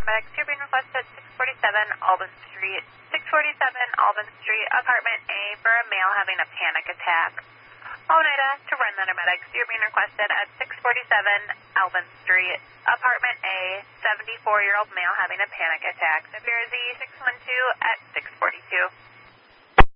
paramedics. You're being requested 647 Alban Street. 647 Alban Street, apartment A, for a male having a panic attack. Oneida to run the paramedics. You're being requested at 647 Alban Street, apartment A, 74-year-old male having a panic attack. Severe Z 612 at 642.